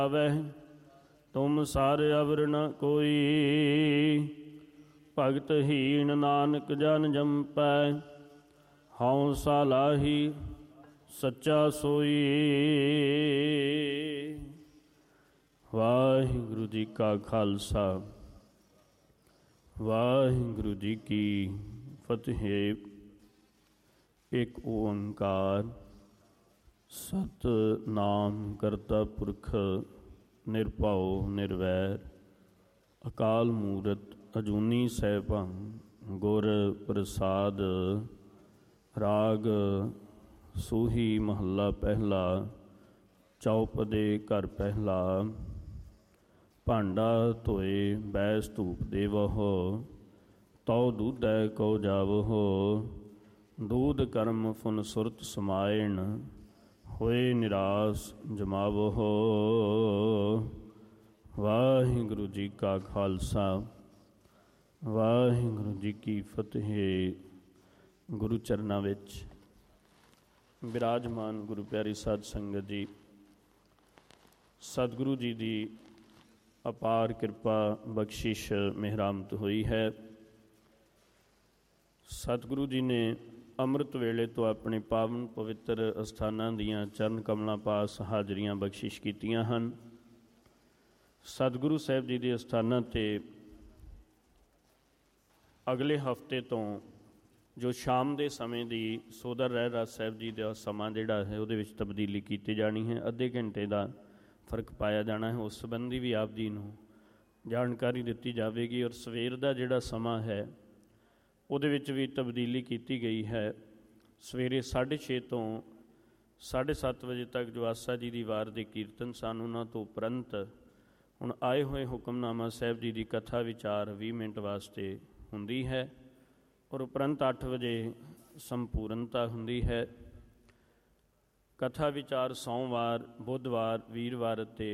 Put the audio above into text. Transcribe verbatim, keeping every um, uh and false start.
ਆਵੈ ਤੁਮ ਸਾਰ ਅਵਰ ਨ ਕੋਈ, ਭਗਤ ਹੀਣ ਨਾਨਕ ਜਨ ਜੰਪੈ, ਹਉ ਸਾਲਾਹੀ ਸੱਚਾ ਸੋਈ। ਵਾਹਿਗੁਰੂ ਜੀ ਕਾ ਖਾਲਸਾ, ਵਾਹਿਗੁਰੂ ਜੀ ਕੀ ਫਤਿਹ। ਇੱਕ ਓੰਕਾਰ ਸਤਿਨਾਮ ਕਰਤਾ ਪੁਰਖ ਨਿਰਭਉ ਨਿਰਵੈਰ, ਅਕਾਲ ਮੂਰਤ ਅਜੂਨੀ ਸੈਭੰ, ਗੁਰ ਪ੍ਰਸਾਦ। ਰਾਗ ਸੂਹੀ ਮਹੱਲਾ ਪਹਿਲਾ। ਚੌਪਦੇ ਘਰ ਪਹਿਲਾ। ਭਾਂਡਾ ਧੋਏ ਬੈਸ ਧੂਪ ਦੇਵਹੁ, ਤਉ ਦੂਧੈ ਕਉ ਜਾਵਹੁ। ਦੂਧ ਕਰਮ ਫੁਨ ਸੁਰਤ ਸਮਾਇਣ, ਹੋਏ ਨਿਰਾਸ ਜਮਾਵਹੁ। ਵਾਹਿਗੁਰੂ ਜੀ ਕਾ ਖਾਲਸਾ, ਵਾਹਿਗੁਰੂ ਜੀ ਕੀ ਫਤਿਹ। ਗੁਰੂ ਚਰਨਾਂ ਵਿੱਚ ਬਿਰਾਜਮਾਨ ਗੁਰੂ ਪਿਆਰੀ ਸਾਧ ਸੰਗਤ ਜੀ, ਸਤਿਗੁਰੂ ਜੀ ਦੀ ਅਪਾਰ ਕਿਰਪਾ ਬਖਸ਼ਿਸ਼ ਮਿਹਰਾਮਤ ਹੋਈ ਹੈ। ਸਤਿਗੁਰੂ ਜੀ ਨੇ ਅੰਮ੍ਰਿਤ ਵੇਲੇ ਤੋਂ ਆਪਣੇ ਪਾਵਨ ਪਵਿੱਤਰ ਅਸਥਾਨਾਂ ਦੀਆਂ ਚਰਨ ਕਮਲਾਂ ਪਾਸ ਹਾਜ਼ਰੀਆਂ ਬਖਸ਼ਿਸ਼ ਕੀਤੀਆਂ ਹਨ। ਸਤਿਗੁਰੂ ਸਾਹਿਬ ਜੀ ਦੇ ਅਸਥਾਨਾਂ 'ਤੇ ਅਗਲੇ ਹਫਤੇ ਤੋਂ ਜੋ ਸ਼ਾਮ ਦੇ ਸਮੇਂ ਦੀ ਸੋਦਰ ਰਹਿਰਾਸ ਸਾਹਿਬ ਜੀ ਦਾ ਸਮਾਂ ਜਿਹੜਾ ਹੈ ਉਹਦੇ ਵਿੱਚ ਤਬਦੀਲੀ ਕੀਤੀ ਜਾਣੀ ਹੈ। ਅੱਧੇ ਘੰਟੇ ਦਾ ਫਰਕ ਪਾਇਆ ਜਾਣਾ ਹੈ। ਉਸ ਸੰਬੰਧੀ ਵੀ ਆਪ ਜੀ ਨੂੰ ਜਾਣਕਾਰੀ ਦਿੱਤੀ ਜਾਵੇਗੀ। ਔਰ ਸਵੇਰ ਦਾ ਜਿਹੜਾ ਸਮਾਂ ਹੈ ਉਹਦੇ ਵਿੱਚ ਵੀ ਤਬਦੀਲੀ ਕੀਤੀ ਗਈ ਹੈ। ਸਵੇਰੇ ਸਾਢੇ ਛੇ ਤੋਂ ਸਾਢੇ ਸੱਤ ਵਜੇ ਤੱਕ ਜੋ ਆਸਾ ਜੀ ਦੀ ਵਾਰ ਦੇ ਕੀਰਤਨ ਸਨ, ਉਹਨਾਂ ਤੋਂ ਉਪਰੰਤ ਹੁਣ ਆਏ ਹੋਏ ਹੁਕਮਨਾਮਾ ਸਾਹਿਬ ਜੀ ਦੀ ਕਥਾ ਵਿਚਾਰ ਵੀਹ ਮਿੰਟ ਵਾਸਤੇ ਹੁੰਦੀ ਹੈ। ਔਰ ਉਪਰੰਤ ਅੱਠ ਵਜੇ ਸੰਪੂਰਨਤਾ ਹੁੰਦੀ ਹੈ। ਕਥਾ ਵਿਚਾਰ ਸੋਮਵਾਰ, ਬੁੱਧਵਾਰ, ਵੀਰਵਾਰ ਅਤੇ